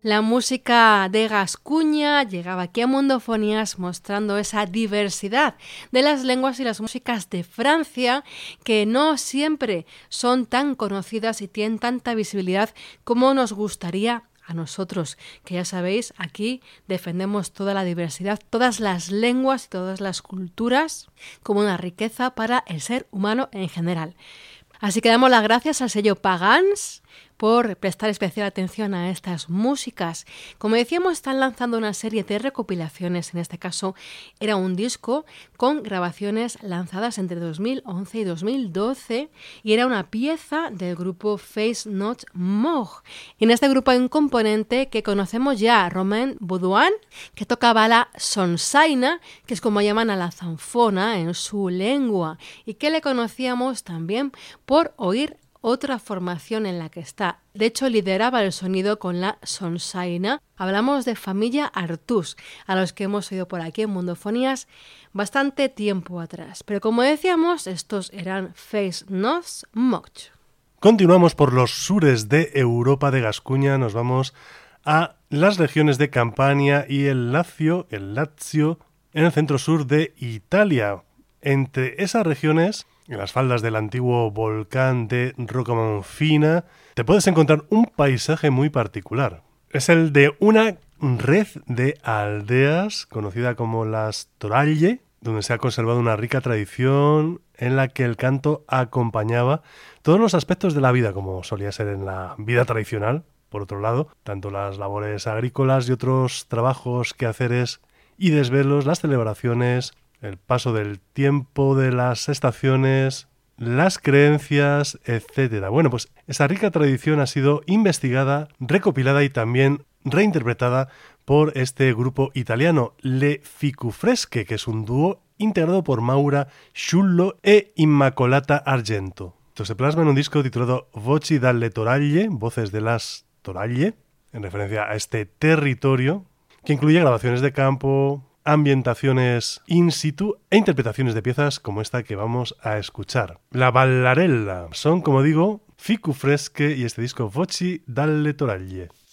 La música de Gascuña llegaba aquí a Mundofonías mostrando esa diversidad de las lenguas y las músicas de Francia que no siempre son tan conocidas y tienen tanta visibilidad como nos gustaría a nosotros, que ya sabéis, aquí defendemos toda la diversidad, todas las lenguas y todas las culturas como una riqueza para el ser humano en general. Así que damos las gracias al sello Pagans por prestar especial atención a estas músicas. Como decíamos, están lanzando una serie de recopilaciones, en este caso era un disco con grabaciones lanzadas entre 2011 y 2012 y era una pieza del grupo Face Not More. Y en este grupo hay un componente que conocemos ya, Romain Baudouin, que tocaba la sonsaina, que es como llaman a la zanfona en su lengua, y que le conocíamos también por oír otra formación en la que está. De hecho, lideraba el sonido con la sonsaina. Hablamos de Familia Artús, a los que hemos oído por aquí en Mundofonías bastante tiempo atrás. Pero como decíamos, estos eran Face Not More. Continuamos por los sures de Europa de Gascuña. Nos vamos a las regiones de Campania y el Lazio, en el centro-sur de Italia. Entre esas regiones, en las faldas del antiguo volcán de Rocamonfina, te puedes encontrar un paisaje muy particular. Es el de una red de aldeas conocida como las Toraglie, donde se ha conservado una rica tradición en la que el canto acompañaba todos los aspectos de la vida, como solía ser en la vida tradicional. Por otro lado, tanto las labores agrícolas y otros trabajos, quehaceres y desvelos, las celebraciones, el paso del tiempo de las estaciones, las creencias, etc. Bueno, pues esa rica tradición ha sido investigada, recopilada y también reinterpretada por este grupo italiano, Le Ficufresche, que es un dúo integrado por Maura Sciullo e Immacolata Argento. Esto se plasma en un disco titulado Voci dalle Toraglie, Voces de las Toraglie, en referencia a este territorio, que incluye grabaciones de campo, ambientaciones in situ e interpretaciones de piezas como esta que vamos a escuchar. La Ballarella son, como digo, Ficufresche y este disco Voci dalle Toraglie.